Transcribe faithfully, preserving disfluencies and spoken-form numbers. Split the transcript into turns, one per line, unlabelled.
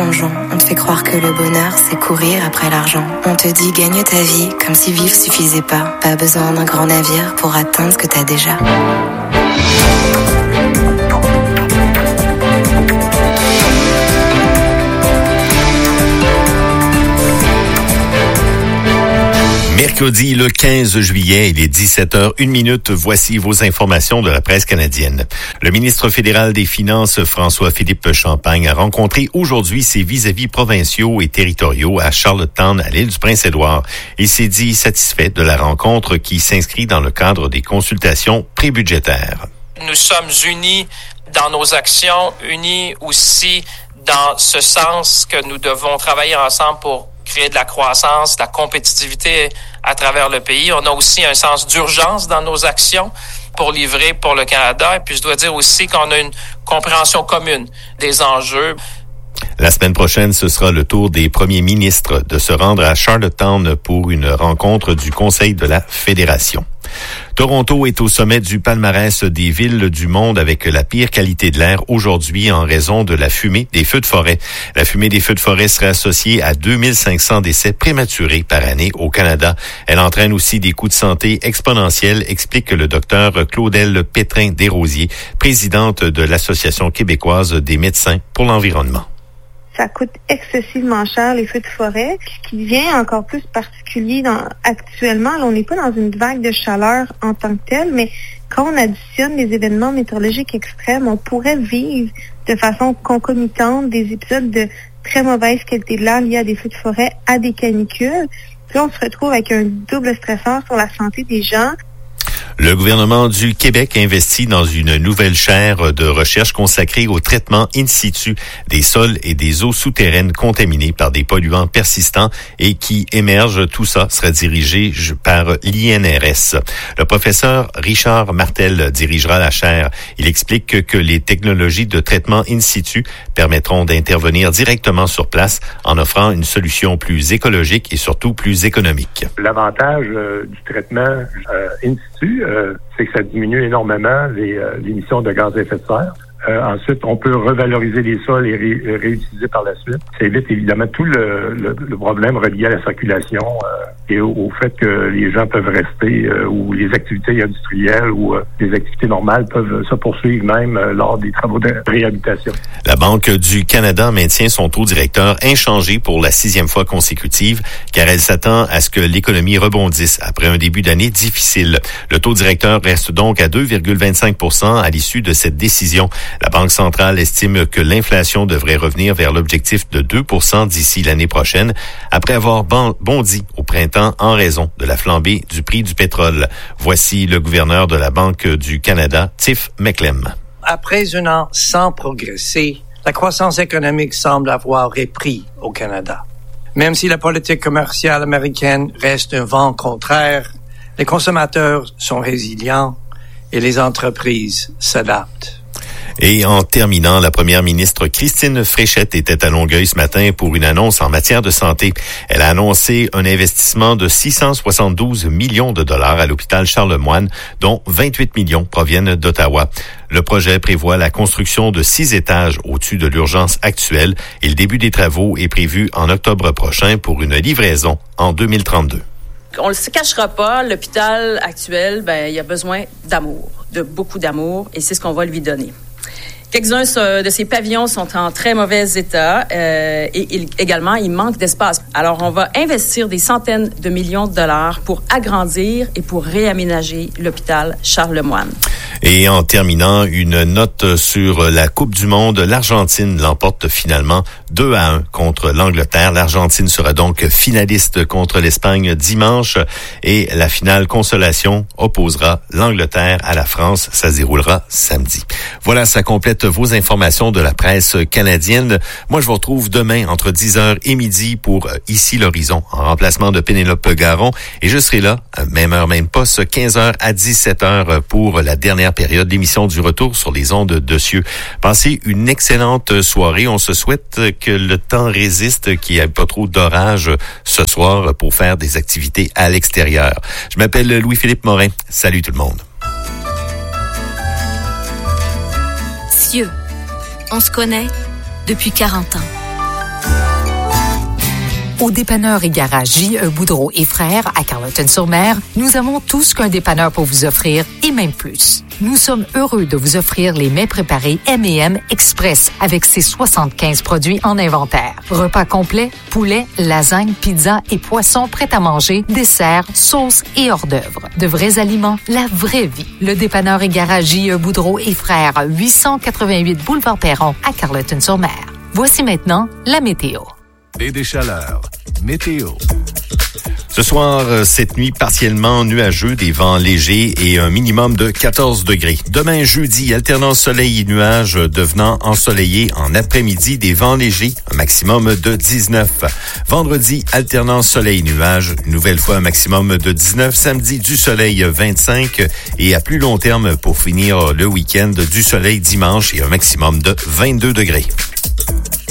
mangeant. On te fait croire que le bonheur, c'est courir après l'argent. On te dit gagne ta vie, comme si vivre suffisait pas. Pas besoin d'un grand navire pour atteindre ce que t'as déjà.
Mercredi le quinze juillet, il est dix-sept heures une minute. Voici vos informations de la presse canadienne. Le ministre fédéral des Finances, François-Philippe Champagne, a rencontré aujourd'hui ses vis-à-vis provinciaux et territoriaux à Charlottetown, à l'île du Prince-Édouard. Il s'est dit satisfait de la rencontre qui s'inscrit dans le cadre des consultations prébudgétaires.
Nous sommes unis dans nos actions, unis aussi dans ce sens que nous devons travailler ensemble pour créer de la croissance, de la compétitivité à travers le pays. On a aussi un sens d'urgence dans nos actions pour livrer pour le Canada. Et puis, je dois dire aussi qu'on a une compréhension commune des enjeux.
La semaine prochaine, ce sera le tour des premiers ministres de se rendre à Charlottetown pour une rencontre du Conseil de la Fédération. Toronto est au sommet du palmarès des villes du monde avec la pire qualité de l'air aujourd'hui en raison de la fumée des feux de forêt. La fumée des feux de forêt serait associée à deux mille cinq cents décès prématurés par année au Canada. Elle entraîne aussi des coûts de santé exponentiels, explique le docteur Claudel Pétrin-Desrosiers, présidente de l'Association québécoise des médecins pour l'environnement.
Ça coûte excessivement cher, les feux de forêt. Ce qui devient encore plus particulier dans, actuellement, là, on n'est pas dans une vague de chaleur en tant que telle, mais quand on additionne les événements météorologiques extrêmes, on pourrait vivre de façon concomitante des épisodes de très mauvaise qualité de l'air liés à des feux de forêt, à des canicules. Puis là, on se retrouve avec un double stresseur sur la santé des gens.
Le gouvernement du Québec investit dans une nouvelle chaire de recherche consacrée au traitement in situ des sols et des eaux souterraines contaminées par des polluants persistants et qui émergent. Tout ça sera dirigé par l'I N R S. Le professeur Richard Martel dirigera la chaire. Il explique que les technologies de traitement in situ permettront d'intervenir directement sur place en offrant une solution plus écologique et surtout plus économique.
L'avantage euh, du traitement euh, in situ, Euh, c'est que ça diminue énormément les, euh, les émissions de gaz à effet de serre. Euh, ensuite, on peut revaloriser les sols et ré, réutiliser par la suite. Ça évite évidemment tout le, le, le problème relié à la circulation euh, et au, au fait que les gens peuvent rester euh, ou les activités industrielles ou euh, les activités normales peuvent se poursuivre même euh, lors des travaux de réhabilitation.
La Banque du Canada maintient son taux directeur inchangé pour la sixième fois consécutive car elle s'attend à ce que l'économie rebondisse après un début d'année difficile. Le taux directeur reste donc à deux virgule vingt-cinq pour cent à l'issue de cette décision. La Banque centrale estime que l'inflation devrait revenir vers l'objectif de deux pour cent d'ici l'année prochaine, après avoir bondi au printemps en raison de la flambée du prix du pétrole. Voici le gouverneur de la Banque du Canada, Tiff Macklem.
Après un an sans progresser, la croissance économique semble avoir repris au Canada. Même si la politique commerciale américaine reste un vent contraire, les consommateurs sont résilients et les entreprises s'adaptent.
Et en terminant, la première ministre Christine Fréchette était à Longueuil ce matin pour une annonce en matière de santé. Elle a annoncé un investissement de six cent soixante-douze millions de dollars à l'hôpital Charlemagne, dont vingt-huit millions proviennent d'Ottawa. Le projet prévoit la construction de six étages au-dessus de l'urgence actuelle et le début des travaux est prévu en octobre prochain pour une livraison en deux mille trente-deux.
On ne se cachera pas, l'hôpital actuel, ben, il a besoin d'amour, de beaucoup d'amour, et c'est ce qu'on va lui donner. Quelques-uns de ces pavillons sont en très mauvais état euh, et il, également, il manque d'espace. Alors, on va investir des centaines de millions de dollars pour agrandir et pour réaménager l'hôpital Charlemagne.
Et en terminant, une note sur la Coupe du monde. L'Argentine l'emporte finalement deux à un contre l'Angleterre. L'Argentine sera donc finaliste contre l'Espagne dimanche et la finale consolation opposera l'Angleterre à la France. Ça se déroulera samedi. Voilà, ça complète vos informations de la presse canadienne. Moi, je vous retrouve demain entre dix heures et midi pour Ici l'Horizon en remplacement de Pénélope Garon et je serai là, même heure, même poste, quinze heures à dix-sept heures pour la dernière période d'émission du retour sur les ondes de Cieux. Passez une excellente soirée. On se souhaite que le temps résiste, qu'il n'y ait pas trop d'orage ce soir pour faire des activités à l'extérieur. Je m'appelle Louis-Philippe Morin. Salut tout le monde.
Cieux, on se connaît depuis quarante ans. Au dépanneur et garage J E Boudreau et Frères à Carleton-sur-Mer, nous avons tout ce qu'un dépanneur peut vous offrir et même plus. Nous sommes heureux de vous offrir les mets préparés M et M Express avec ses soixante-quinze produits en inventaire. Repas complets, poulet, lasagne, pizza et poissons prêts à manger, desserts, sauces et hors d'œuvre. De vrais aliments, la vraie vie. Le dépanneur et garage J E Boudreau et Frères, huit cent quatre-vingt-huit Boulevard Perron à Carleton-sur-Mer. Voici maintenant la météo.
Et des chaleurs. Météo.
Ce soir, cette nuit, partiellement nuageux, des vents légers et un minimum de quatorze degrés. Demain, jeudi, alternance soleil et nuages devenant ensoleillé en après-midi, des vents légers, un maximum de dix-neuf. Vendredi, alternance soleil et nuages, une nouvelle fois un maximum de dix-neuf. Samedi, du soleil vingt-cinq et à plus long terme, pour finir le week-end, du soleil dimanche et un maximum de vingt-deux degrés.